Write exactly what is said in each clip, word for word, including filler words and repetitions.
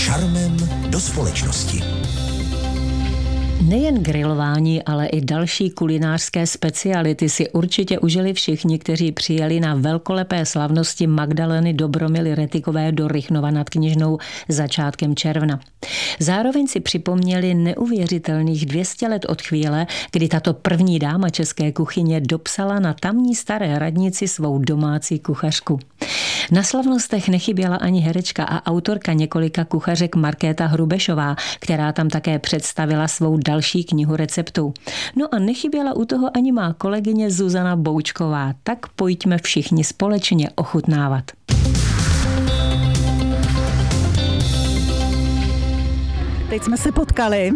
šarmem do společnosti. Nejen grilování, ale i další kulinářské speciality si určitě užili všichni, kteří přijeli na velkolepé slavnosti Magdaleny Dobromily Retykové do Rychnova nad Kněžnou začátkem června. Zároveň si připomněli neuvěřitelných dvě stě let od chvíle, kdy tato první dáma české kuchyně dopsala na tamní staré radnici svou domácí kuchařku. Na slavnostech nechyběla ani herečka a autorka několika kuchařek Markéta Hrubešová, která tam také představila svou další knihu receptů. No a nechyběla u toho ani má kolegyně Zuzana Boučková. Tak pojďme všichni společně ochutnávat. Teď jsme se potkali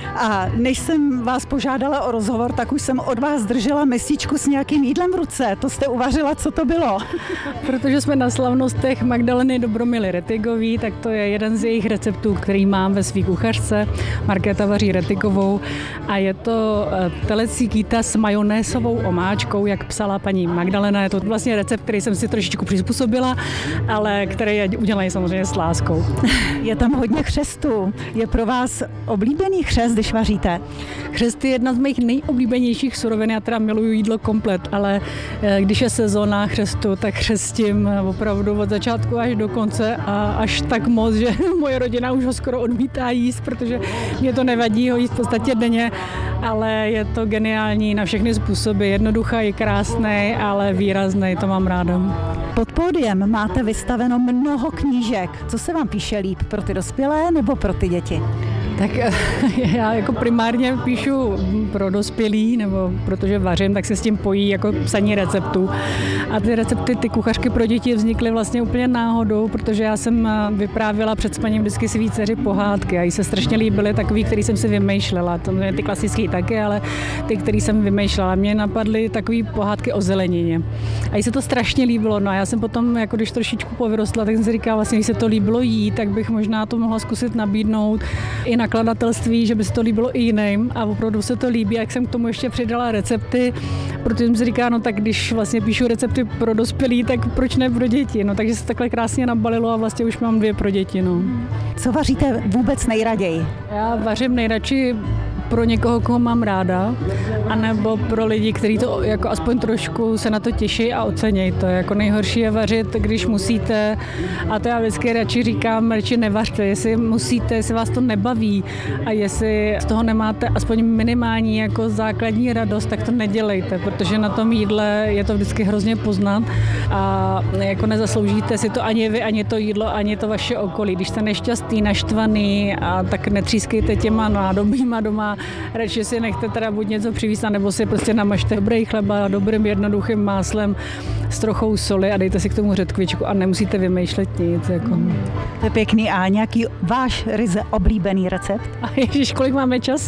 a než jsem vás požádala o rozhovor, tak už jsem od vás držela mističku s nějakým jídlem v ruce. To jste uvařila, co to bylo? Protože jsme na slavnostech Magdaleny Dobromily Retykový, tak to je jeden z jejich receptů, který mám ve své kuchařce. Markéta vaří Retykovou a je to telecí kýta s majonézovou omáčkou, jak psala paní Magdalena. Je to vlastně recept, který jsem si trošičku přizpůsobila, ale který je udělaný samozřejmě s láskou. Je tam hodně chřestu. Je pro vás oblíbený chřest, když vaříte? Chřest je jedna z mých nejoblíbenějších surovin. Já teda miluju jídlo komplet, ale když je sezóna chřestu, tak chřestím opravdu od začátku až do konce a až tak moc, že moje rodina už ho skoro odmítá jíst, protože mě to nevadí ho jíst v podstatě denně, ale je to geniální na všechny způsoby. Jednoduchá, je krásný, ale výrazný, to mám ráda. Pod pódiem máte vystaveno mnoho knížek. Co se vám píše líp, pro ty dospělé nebo pro ty děti? Tak já jako primárně píšu pro dospělí, nebo protože vařím, tak se s tím pojí jako psaní receptů. A ty recepty, ty kuchařky pro děti vznikly vlastně úplně náhodou, protože já jsem vyprávěla před spaním vždycky svý dceři pohádky a jí se strašně líbily takový, který jsem si vymýšlela. To je ty klasický taky, ale ty, který jsem vymýšlela. Mně napadly takový pohádky o zelenině. A jí se to strašně líbilo. No a já jsem potom, jako když trošičku povyrostla, tak jsem si říkala, vlastně, když se to líbilo jí, tak bych možná to mohla zkusit nabídnout i nakladatelství, že by se to líbilo i jiným a opravdu se to líbí, jak jsem k tomu ještě přidala recepty, protože jsem si říká, no tak když vlastně píšu recepty pro dospělí, tak proč ne pro děti, no takže se takhle krásně nabalilo a vlastně už mám dvě pro děti, no. Co vaříte vůbec nejraději? Já vařím nejradši pro někoho, koho mám ráda, anebo pro lidi, kteří to jako aspoň trošku se na to těší a ocenějí to. Jako nejhorší je vařit, když musíte, a to já vždycky radši říkám, radši nevařte, jestli musíte, jestli vás to nebaví a jestli z toho nemáte aspoň minimální jako základní radost, tak to nedělejte, protože na tom jídle je to vždycky hrozně poznat a jako nezasloužíte si to ani vy, ani to jídlo, ani to vaše okolí. Když jste nešťastný, naštvaný, a tak netřískejte těma nádobíma doma, radši si nechte teda buď něco přivízt, nebo si prostě namažte dobrý chleba dobrým jednoduchým máslem s trochou soli a dejte si k tomu řetkvičku a nemusíte vymýšlet nic. Jako. To je pěkný. A nějaký váš ryze oblíbený recept? A ježiš, kolik máme času?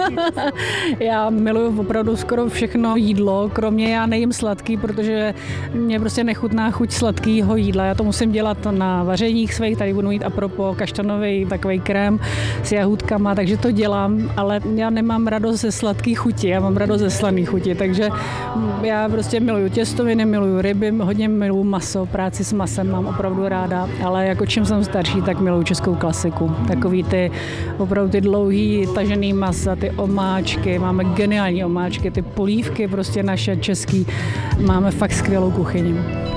Já miluju opravdu skoro všechno jídlo, kromě já nejím sladký, protože mě prostě nechutná chuť sladkého jídla. Já to musím dělat na vařeních svých, tady budu mít apropo kaštanový takový krém s jahůdkama, takže to dělám, ale já nemám radost ze sladký chuti, já mám radost ze slaný chuti, takže já prostě miluju těstoviny, miluju ryby, hodně miluju maso, práci s masem mám opravdu ráda, ale jako čím jsem starší, tak miluju českou klasiku. Takový ty opravdu ty dlouhý tažený masa, ty omáčky, máme geniální omáčky, ty polívky prostě naše český, máme fakt skvělou kuchyni.